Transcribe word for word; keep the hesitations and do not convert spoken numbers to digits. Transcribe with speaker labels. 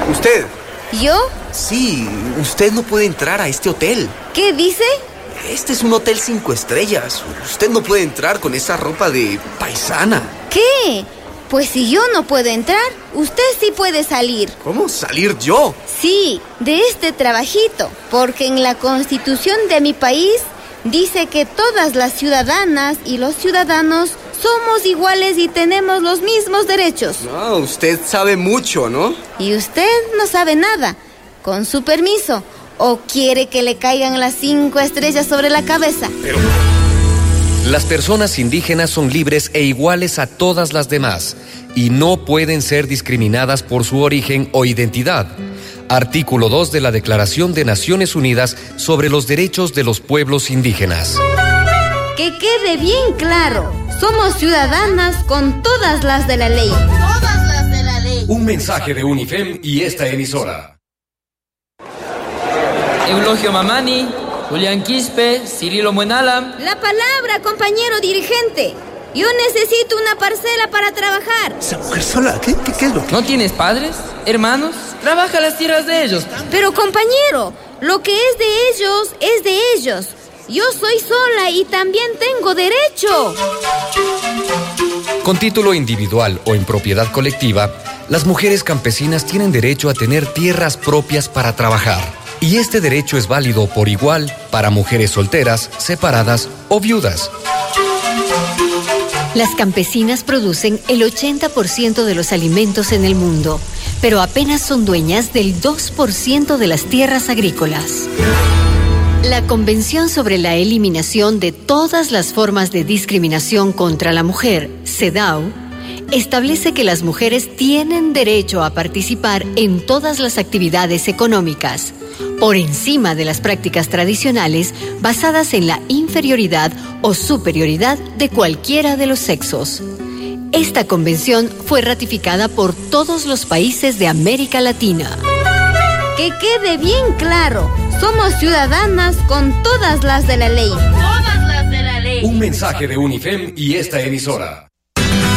Speaker 1: ¿Usted?
Speaker 2: ¿Yo?
Speaker 1: Sí, usted no puede entrar a este hotel.
Speaker 2: ¿Qué dice?
Speaker 1: Este es un hotel cinco estrellas. Usted no puede entrar con esa ropa de paisana.
Speaker 2: ¿Qué? Pues si yo no puedo entrar, usted sí puede salir.
Speaker 1: ¿Cómo salir yo?
Speaker 2: Sí, de este trabajito, porque en la Constitución de mi país dice que todas las ciudadanas y los ciudadanos somos iguales y tenemos los mismos derechos.
Speaker 1: No, usted sabe mucho, ¿no?
Speaker 2: Y usted no sabe nada. Con su permiso, ¿o quiere que le caigan las cinco estrellas sobre la cabeza?
Speaker 1: Pero...
Speaker 3: Las personas indígenas son libres e iguales a todas las demás y no pueden ser discriminadas por su origen o identidad. Artículo dos de la Declaración de Naciones Unidas sobre los Derechos de los Pueblos Indígenas.
Speaker 2: Que quede bien claro, somos ciudadanas con todas las de la ley.
Speaker 4: Todas las de la ley.
Speaker 3: Un mensaje de UNIFEM y esta emisora.
Speaker 5: Eulogio Mamani, Julián Quispe, Cirilo Muenala.
Speaker 2: La palabra, compañero dirigente. Yo necesito una parcela para trabajar.
Speaker 1: ¿Esa mujer sola? ¿Qué, qué, qué es lo que...?
Speaker 5: ¿No tienes padres? ¿Hermanos? Trabaja las tierras de ellos.
Speaker 2: Pero, compañero, lo que es de ellos, es de ellos. Yo soy sola y también tengo derecho.
Speaker 3: Con título individual o en propiedad colectiva, las mujeres campesinas tienen derecho a tener tierras propias para trabajar. Y este derecho es válido por igual para mujeres solteras, separadas o viudas.
Speaker 6: Las campesinas producen el ochenta por ciento de los alimentos en el mundo, pero apenas son dueñas del dos por ciento de las tierras agrícolas. La Convención sobre la Eliminación de todas las formas de discriminación contra la mujer, CEDAW, establece que las mujeres tienen derecho a participar en todas las actividades económicas, por encima de las prácticas tradicionales basadas en la inferioridad o superioridad de cualquiera de los sexos. Esta convención fue ratificada por todos los países de América Latina.
Speaker 2: Que quede bien claro, somos ciudadanas con todas las de la ley.
Speaker 4: Todas las de la ley.
Speaker 3: Un mensaje de UNIFEM y esta emisora.